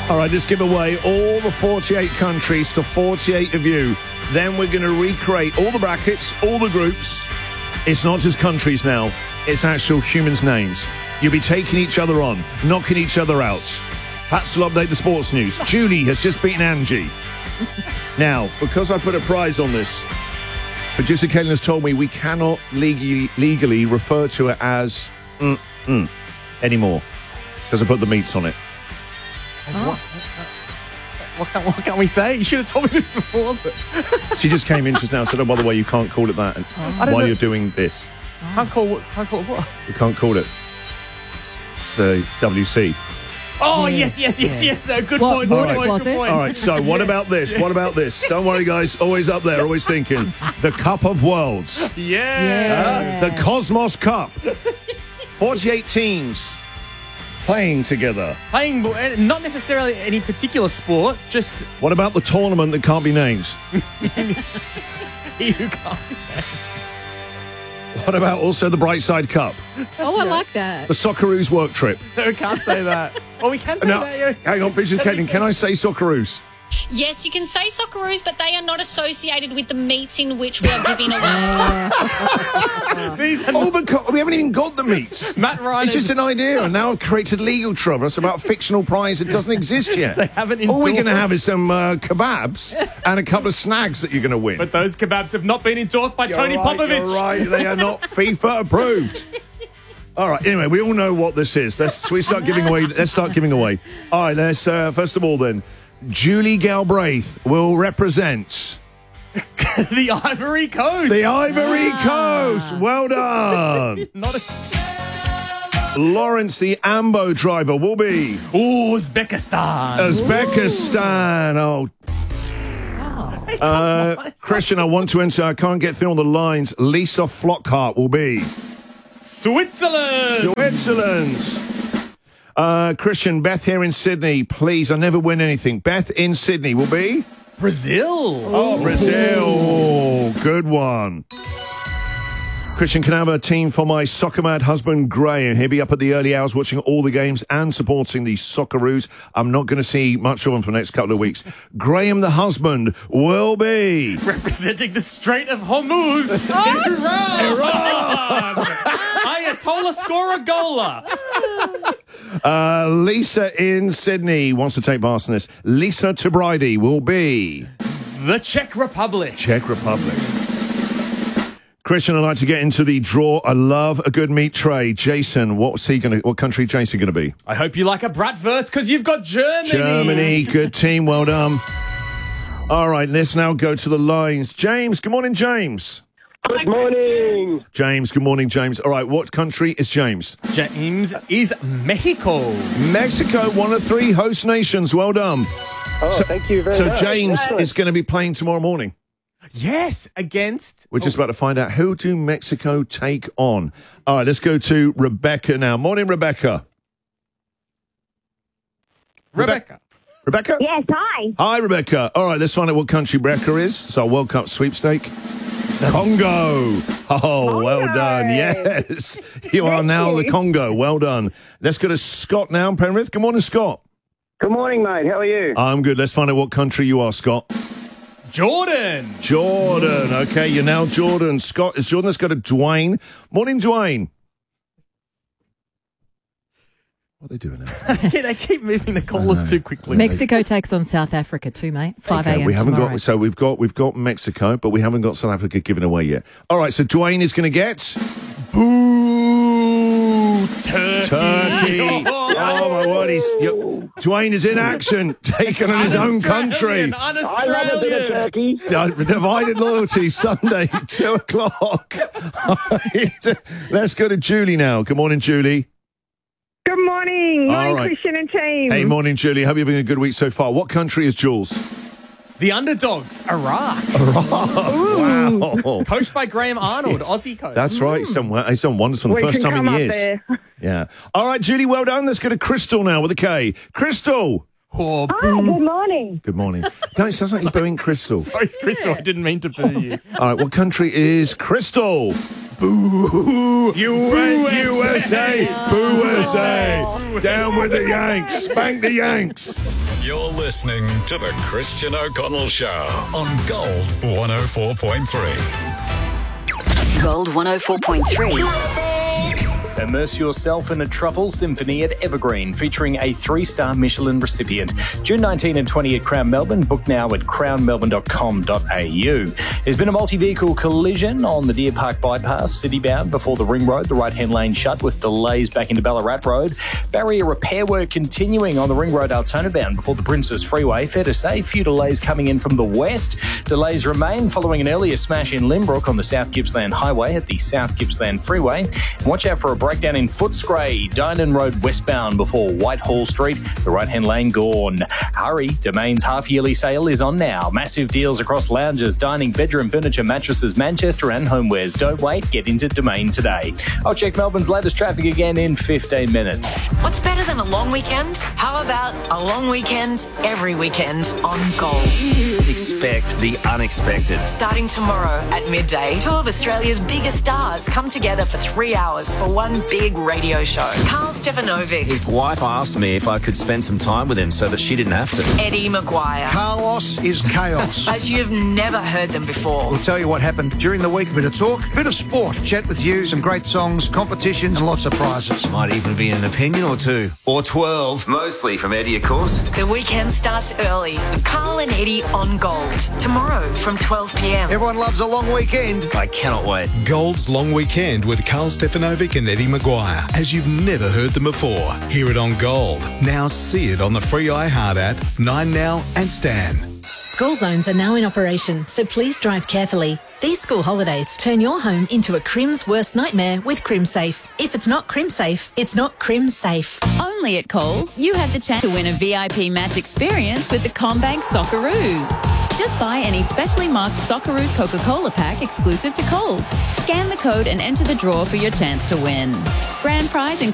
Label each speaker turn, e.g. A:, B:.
A: All right, let's give away all the 48 countries to 48 of you. Then we're going to recreate all the brackets, all the groups. It's not just countries now. It's actual humans' names. You'll be taking each other on, knocking each other out. Pats will update the sports news. Julie has just beaten Angie. Now, because I put a prize on this, producer Caitlin has told me we cannot legally refer to it as anymore because I put the meats on it.
B: As what? What can't we say? You should have told me this before. But...
A: She just came in just now and said, oh, by the way, you can't call it that while you're doing this.
B: Can't call it what?
A: You can't call it the WC.
B: Oh, yes. No, good point.
A: All right, so what about this? What about this? Don't worry, guys. Always up there, always thinking. The Cup of Worlds.
B: Yeah.
A: The Cosmos Cup. 48 teams playing together.
B: Playing, not necessarily any particular sport, just...
A: What about the tournament that can't be named?
B: He who can't be named.
A: What about also the Brightside Cup?
C: Oh, I like that.
A: The Socceroos work trip.
B: No, we can't say that. Well, we can say that, yeah.
A: Hang on, Bridget Caitlin, can I say Socceroos?
D: Yes, you can say Socceroos, but they are not associated with the meats in which we are giving away.
A: We haven't even got the meats.
B: Matt Ryan.
A: It's just an idea, and now I've created legal trouble. It's about a fictional prize that doesn't exist yet.
B: They haven't
A: All we're
B: endorsed.
A: going to have is some kebabs and a couple of snags that you're going to win.
B: But those kebabs have not been endorsed by Tony Popovich.
A: You're right, they are not FIFA approved. All right, anyway, we all know what this is. Let's start giving away. All right, let's, first of all then, Julie Galbraith will represent...
B: The Ivory Coast.
A: The Ivory Coast. Well done. Lawrence, the Ambo driver, will be...
B: Uzbekistan.
A: Christian, I want to enter. I can't get through on the lines. Lisa Flockhart will be...
B: Switzerland.
A: Christian, Beth here in Sydney. Please, I never win anything. Beth in Sydney will be...
B: Brazil.
A: Oh, Brazil. Good one. Christian, can I have a team for my soccer-mad husband, Graham? He'll be up at the early hours watching all the games and supporting the Socceroos. I'm not going to see much of him for the next couple of weeks. Graham, the husband, will be...
B: Representing the Strait of Hormuz. Iran. Ayatollah Scoragola.
A: Lisa in Sydney wants to take part in this. Lisa Tabridi will be...
B: The Czech Republic.
A: Christian, I'd like to get into the draw. I love a good meat tray. Jason, what country Jason going to be?
B: I hope you like a bratwurst because you've got Germany.
A: Germany, good team, well done. All right, let's now go to the lines. James, good morning, James.
E: Good morning.
A: James, good morning, James. All right, what country is James?
B: James is Mexico.
A: Mexico, one of 3 host nations. Well done.
E: Thank you very much.
A: So James is going to be playing tomorrow morning.
B: Yes, against...
A: We're just about to find out who do Mexico take on. All right, let's go to Rebecca now. Morning, Rebecca.
B: Rebecca?
F: Yes, hi.
A: Hi, Rebecca. All right, let's find out what country Rebecca is. It's our World Cup sweepstake. Congo. Oh, well done. Yes. You are now the Congo. Well done. Let's go to Scott now, Penrith. Good morning, Scott.
E: Good morning, mate. How are you?
A: I'm good. Let's find out what country you are, Scott.
B: Jordan.
A: Okay, you're now Jordan. Scott is Jordan. Let's go to Dwayne. Morning, Dwayne. What are they doing now?
B: They keep moving the callers too quickly.
C: Mexico takes on South Africa too, mate. 5 a.m.
A: We haven't
C: tomorrow.
A: we've got Mexico, but we haven't got South Africa given away yet. All right, so Dwayne is going to get Turkey. Oh my word, Dwayne is in action, taking on his own country.
E: I love a bit of turkey.
A: Divided loyalty, Sunday, 2 o'clock. Let's go to Julie now. Good morning, Julie.
F: Good morning. Morning,
A: right.
F: Christian and team.
A: Hey, morning, Julie. Hope you're having a good week so far. What country is Jules?
B: The underdogs, Iraq.
A: Wow.
B: Coached by Graham Arnold, Aussie coach.
A: That's right. He's done wonders for the first time in years. Yeah. All right, Julie, well done. Let's go to Crystal now with a K. Crystal.
F: Hi, good morning.
A: Good morning. No, it sounds like you're booing Crystal.
B: Sorry, Crystal. I didn't mean to boo you.
A: All right, what country is Crystal? Boo! USA! Boo USA! Down with the Yanks! Spank the Yanks!
G: You're listening to The Christian O'Connell Show on Gold 104.3.
H: Gold 104.3.
I: Immerse yourself in a truffle symphony at Evergreen, featuring a 3-star Michelin recipient. June 19 and 20 at Crown Melbourne. Book now at crownmelbourne.com.au. There's been a multi-vehicle collision on the Deer Park bypass, city-bound, before the Ring Road. The right-hand lane shut with delays back into Ballarat Road. Barrier repair work continuing on the Ring Road Altona-bound before the Princess Freeway. Fair to say, few delays coming in from the west. Delays remain following an earlier smash in Limbrook on the South Gippsland Highway at the South Gippsland Freeway. And watch out for a breakdown in Footscray, Dynon Road westbound before Whitehall Street, the right-hand lane gone. Hurry, Domain's half-yearly sale is on now. Massive deals across lounges, dining, bedroom furniture, mattresses, Manchester and homewares. Don't wait, get into Domain today. I'll check Melbourne's latest traffic again in 15 minutes.
H: What's better than a long weekend? How about a long weekend every weekend on Gold?
J: Expect the unexpected.
H: Starting tomorrow at midday, 2 of Australia's biggest stars come together for 3 hours for one big radio show. Carl Stefanovic.
J: His wife asked me if I could spend some time with him so that she didn't have to.
H: Eddie Maguire.
K: Carlos is chaos.
H: As you've never heard them before.
K: We'll tell you what happened during the week. A bit of talk, a bit of sport, chat with you, some great songs, competitions, lots of prizes.
J: Might even be an opinion or two. Or 12. Mostly from Eddie, of course.
H: The weekend starts early with Carl and Eddie on Gold. Tomorrow from 12 p.m.
K: Everyone loves a long weekend.
J: I cannot wait.
L: Gold's Long Weekend with Carl Stefanovic and Eddie Maguire. As you've never heard them before. Hear it on Gold. Now see it on the free iHeart app, 9Now and Stan.
M: School zones are now in operation, so please drive carefully. These school holidays turn your home into a Crim's worst nightmare with CrimSafe. If it's not CrimSafe, it's not CrimSafe.
N: Only at Coles, you have the chance to win a VIP match experience with the CommBank Socceroos. Just buy any specially marked Socceroos Coca-Cola pack exclusive to Coles. Scan the code and enter the draw for your chance to win. Grand prize